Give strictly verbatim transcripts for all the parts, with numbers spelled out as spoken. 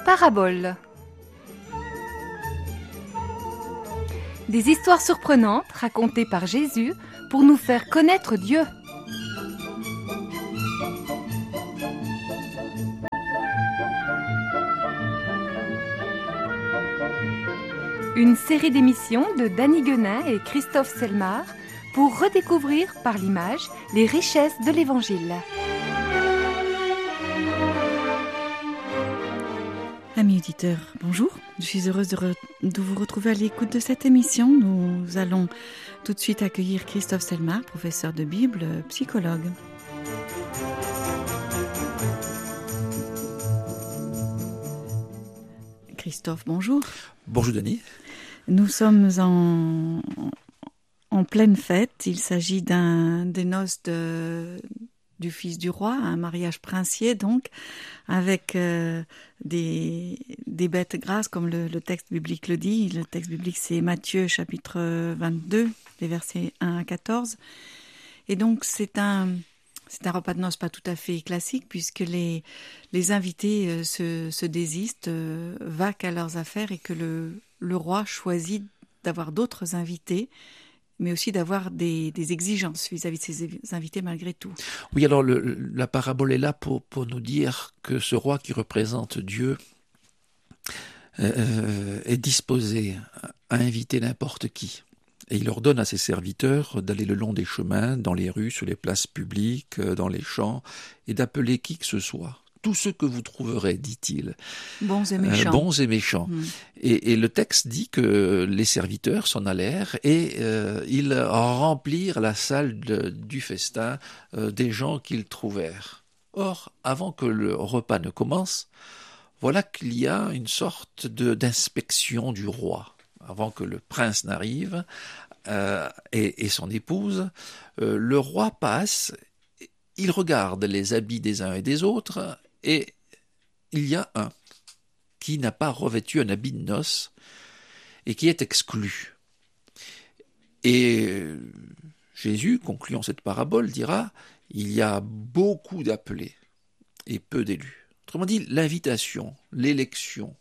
paraboles. Des histoires surprenantes racontées par Jésus pour nous faire connaître Dieu. Une série d'émissions de Danny Guenin et Christophe Selmar pour redécouvrir par l'image les richesses de l'Évangile. Amis auditeurs, bonjour. Je suis heureuse de, re- de vous retrouver à l'écoute de cette émission. Nous allons tout de suite accueillir Christophe Selmar, professeur de Bible, psychologue. Christophe, bonjour. Bonjour Denis. Nous sommes en, en pleine fête. Il s'agit d'un, des noces de, du fils du roi, un mariage princier donc, avec euh, des, des bêtes grasses comme le, le texte biblique le dit. Le texte biblique c'est Matthieu chapitre vingt-deux, les versets un à quatorze. Et donc c'est un... C'est un repas de noces pas tout à fait classique puisque les, les invités euh, se, se désistent, euh, vaquent à leurs affaires et que le, le roi choisit d'avoir d'autres invités, mais aussi d'avoir des, des exigences vis-à-vis de ses invités malgré tout. Oui, alors le, la parabole est là pour, pour nous dire que ce roi qui représente Dieu euh, est disposé à inviter n'importe qui. Et il ordonne à ses serviteurs d'aller le long des chemins, dans les rues, sur les places publiques, dans les champs, et d'appeler qui que ce soit. Tous ceux que vous trouverez, dit-il. Bons et méchants. Euh, bons et méchants. Mmh. Et, et le texte dit que les serviteurs s'en allèrent et euh, ils remplirent la salle de, du festin euh, des gens qu'ils trouvèrent. Or, avant que le repas ne commence, voilà qu'il y a une sorte de, d'inspection du roi. Avant que le prince n'arrive euh, et, et son épouse, euh, le roi passe, il regarde les habits des uns et des autres, et il y a un qui n'a pas revêtu un habit de noces et qui est exclu. Et Jésus, concluant cette parabole, dira « Il y a beaucoup d'appelés et peu d'élus ». Autrement dit, l'invitation, l'élection,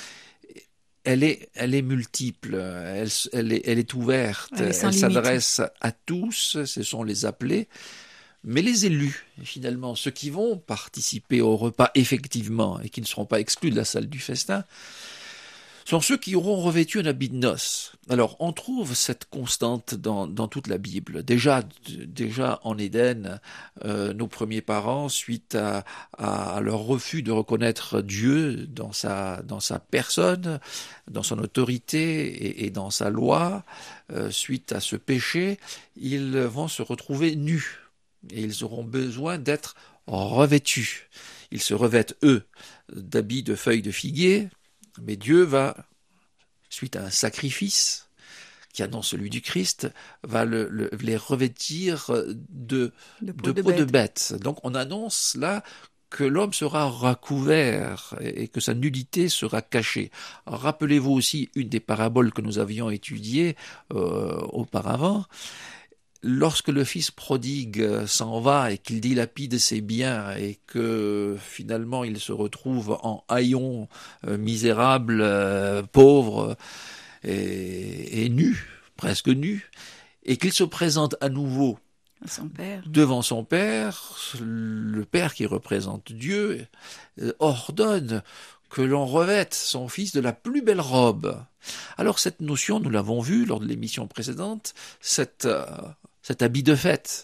Elle est, elle est multiple, elle, elle, est, elle est ouverte, elle, est elle s'adresse à tous, ce sont les appelés, mais les élus, finalement, ceux qui vont participer au repas effectivement et qui ne seront pas exclus de la salle du festin, sont ceux qui auront revêtu un habit de noces. Alors, on trouve cette constante dans, dans toute la Bible. Déjà, déjà en Éden, euh, nos premiers parents, suite à, à leur refus de reconnaître Dieu dans sa, dans sa personne, dans son autorité et, et dans sa loi, euh, suite à ce péché, ils vont se retrouver nus et ils auront besoin d'être revêtus. Ils se revêtent, eux, d'habits de feuilles de figuier, mais Dieu va, suite à un sacrifice qui annonce celui du Christ, va le, le, les revêtir de, de peau de, de, de bête. Donc on annonce là que l'homme sera recouvert et que sa nudité sera cachée. Rappelez-vous aussi une des paraboles que nous avions étudiées euh, auparavant. Lorsque le fils prodigue s'en va et qu'il dilapide ses biens et que finalement il se retrouve en haillon, euh, misérable, euh, pauvre et, et nu, presque nu, et qu'il se présente à nouveau son père. devant son père, le père qui représente Dieu euh, ordonne que l'on revête son fils de la plus belle robe. Alors cette notion, nous l'avons vu lors de l'émission précédente, cette... Euh, Cet habit de fête,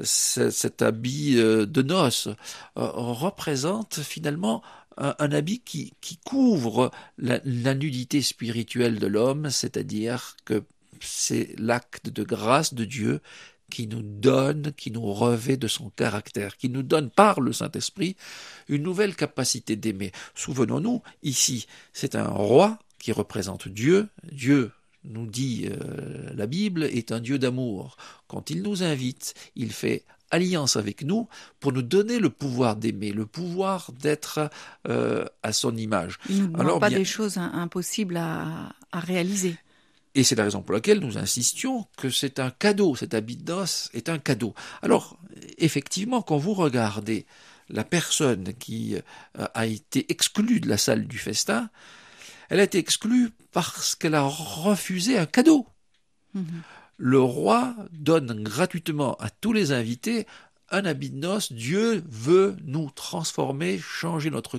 cet habit de noces, euh, représente finalement un, un habit qui, qui couvre la, la nudité spirituelle de l'homme, c'est-à-dire que c'est l'acte de grâce de Dieu qui nous donne, qui nous revêt de son caractère, qui nous donne par le Saint-Esprit une nouvelle capacité d'aimer. Souvenons-nous, ici, c'est un roi qui représente Dieu, Dieu nous dit euh, la Bible, est un Dieu d'amour. Quand il nous invite, il fait alliance avec nous pour nous donner le pouvoir d'aimer, le pouvoir d'être euh, à son image. Il ne nous demande Alors, pas bien, des choses impossibles à, à réaliser. Et c'est la raison pour laquelle nous insistions que c'est un cadeau, cet habit de noces est un cadeau. Alors, effectivement, quand vous regardez la personne qui a été exclue de la salle du festin, elle a été exclue parce qu'elle a refusé un cadeau. Mmh. Le roi donne gratuitement à tous les invités un habit de noces. Dieu veut nous transformer, changer notre